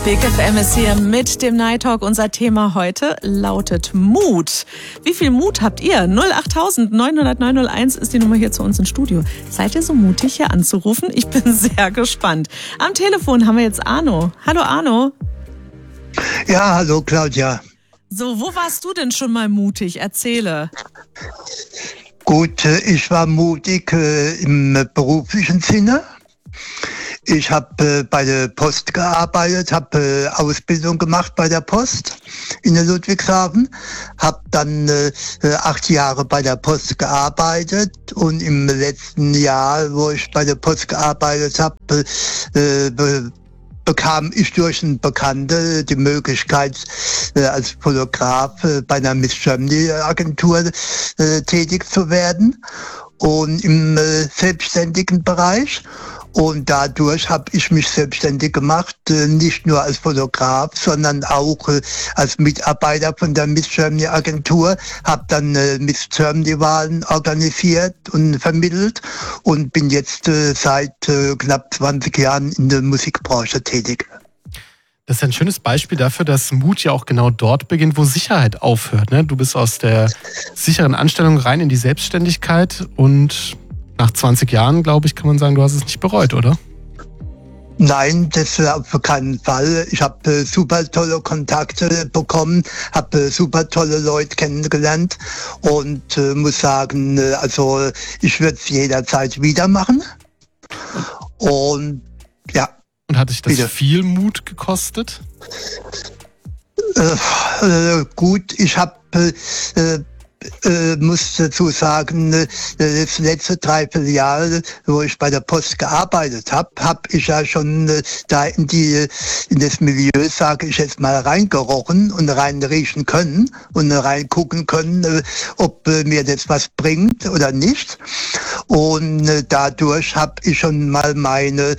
Big FM ist hier mit dem Night Talk. Unser Thema heute lautet Mut. Wie viel Mut habt ihr? 08000 900 901 ist die Nummer hier zu uns ins Studio. Seid ihr so mutig, hier anzurufen? Ich bin sehr gespannt. Am Telefon haben wir jetzt Arno. Hallo Arno. Ja, hallo Claudia. So, wo warst du denn schon mal mutig? Erzähle. Gut, ich war mutig im beruflichen Sinne. Ich habe bei der Post gearbeitet, habe Ausbildung gemacht bei der Post in der Ludwigshafen, habe dann 8 Jahre bei der Post gearbeitet und im letzten Jahr, wo ich bei der Post gearbeitet habe, bekam ich durch einen Bekannten die Möglichkeit, als Fotograf bei einer Miss Germany Agentur tätig zu werden und im selbstständigen Bereich. Und dadurch habe ich mich selbstständig gemacht, nicht nur als Fotograf, sondern auch als Mitarbeiter von der Miss Germany Agentur, habe dann Miss Germany Wahlen organisiert und vermittelt und bin jetzt seit knapp 20 Jahren in der Musikbranche tätig. Das ist ein schönes Beispiel dafür, dass Mut ja auch genau dort beginnt, wo Sicherheit aufhört. Ne? Du bist aus der sicheren Anstellung rein in die Selbstständigkeit und nach 20 Jahren, glaube ich, kann man sagen, du hast es nicht bereut, oder? Nein, das auf keinen Fall. Ich habe super tolle Kontakte bekommen, habe super tolle Leute kennengelernt und muss sagen, also ich würde es jederzeit wieder machen. Und ja. Und hat dich das viel Mut gekostet? Gut, ich habe muss dazu sagen, das letzte Dreivierteljahr, wo ich bei der Post gearbeitet habe, habe ich ja schon da in das Milieu, sage ich jetzt mal, reingerochen und reinriechen können und reingucken können, ob mir das was bringt oder nicht. Und dadurch habe ich schon mal meine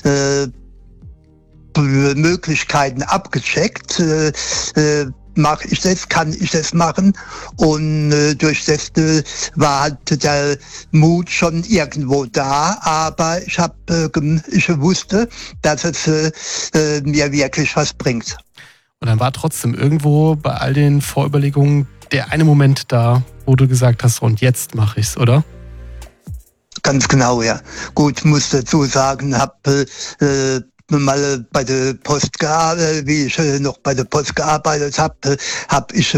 Möglichkeiten abgecheckt. Mache ich das, kann ich das machen? Und durch das war halt der Mut schon irgendwo da, aber ich wusste, dass es mir wirklich was bringt. Und dann war trotzdem irgendwo bei all den Vorüberlegungen der eine Moment da, wo du gesagt hast, und jetzt mache ich's, oder? Ganz genau, ja. Gut, muss dazu sagen, habe mal bei der Post gearbeitet, wie ich noch bei der Post gearbeitet habe, habe ich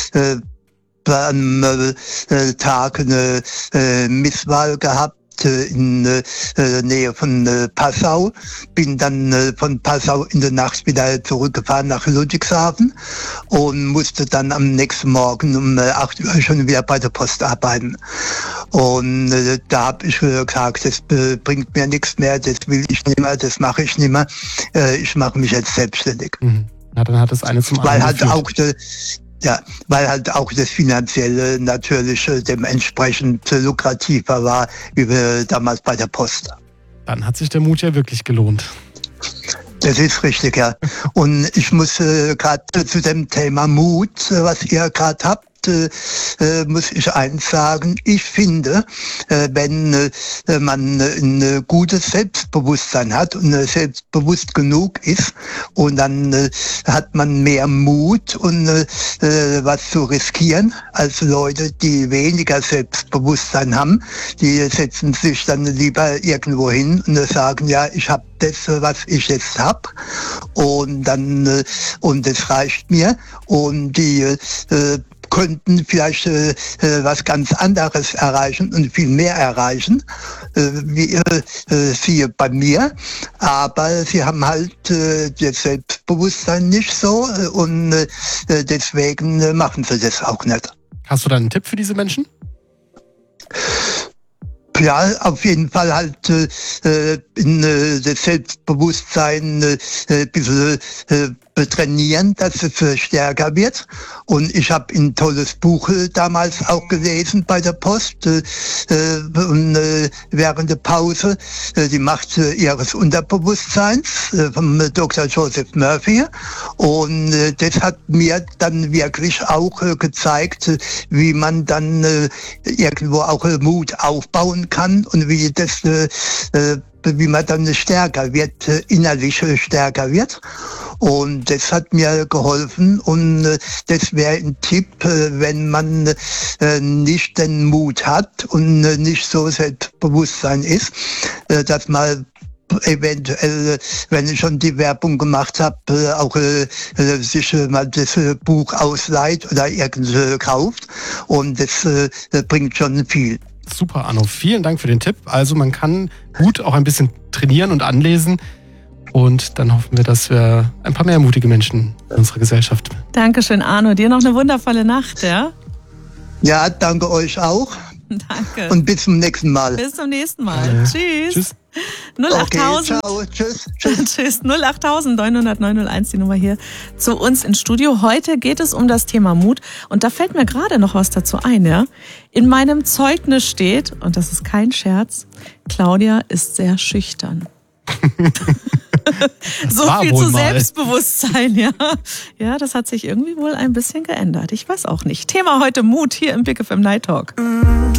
am Tag eine Misswahl gehabt in der Nähe von Passau. Bin dann von Passau in der Nacht wieder zurückgefahren nach Ludwigshafen und musste dann am nächsten Morgen um 8 Uhr schon wieder bei der Post arbeiten. Und da habe ich gesagt, das bringt mir nichts mehr, das will ich nicht mehr, das mache ich nicht mehr. Ich mache mich jetzt selbstständig. Mhm. Ja, dann hat das eine zum anderen geführt. Weil halt auch das Finanzielle natürlich dementsprechend lukrativer war, wie wir damals bei der Post. Dann hat sich der Mut ja wirklich gelohnt. Das ist richtig, ja. Und ich muss gerade zu dem Thema Mut, was ihr gerade habt, muss ich eins sagen. Ich finde, wenn man ein gutes Selbstbewusstsein hat und selbstbewusst genug ist und dann hat man mehr Mut und was zu riskieren als Leute, die weniger Selbstbewusstsein haben. Die setzen sich dann lieber irgendwo hin und sagen, ja, ich habe das, was ich jetzt habe und dann und das reicht mir und die könnten vielleicht was ganz anderes erreichen und viel mehr erreichen, wie sie bei mir. Aber sie haben halt das Selbstbewusstsein nicht so und deswegen machen sie das auch nicht. Hast du da einen Tipp für diese Menschen? Ja, auf jeden Fall halt in das Selbstbewusstsein ein bisschen trainieren, dass es stärker wird. Und ich habe ein tolles Buch damals auch gelesen bei der Post und während der Pause, die Macht ihres Unterbewusstseins vom Dr. Joseph Murphy. Und das hat mir dann wirklich auch gezeigt, wie man dann irgendwo auch Mut aufbauen kann und wie das wie man dann stärker wird, innerlich stärker wird. Und das hat mir geholfen und das wäre ein Tipp, wenn man nicht den Mut hat und nicht so Selbstbewusstsein ist, dass man eventuell, wenn ich schon die Werbung gemacht habe, auch sich mal das Buch ausleiht oder irgendwie kauft. Und das bringt schon viel. Super, Arno. Vielen Dank für den Tipp. Also man kann Mut auch ein bisschen trainieren und anlesen. Und dann hoffen wir, dass wir ein paar mehr mutige Menschen in unserer Gesellschaft. Dankeschön, Arno. Dir noch eine wundervolle Nacht, ja? Ja, danke euch auch. Danke. Und bis zum nächsten Mal. Bis zum nächsten Mal. Tschüss. Tschüss. 08000. Okay, ciao. Tschüss. Tschüss. 08000 900 901, die Nummer hier zu uns ins Studio. Heute geht es um das Thema Mut. Und da fällt mir gerade noch was dazu ein, ja? In meinem Zeugnis steht, und das ist kein Scherz, Claudia ist sehr schüchtern. So viel zu Selbstbewusstsein, ja. Ja, das hat sich irgendwie wohl ein bisschen geändert. Ich weiß auch nicht. Thema heute Mut hier im Big FM Night Talk.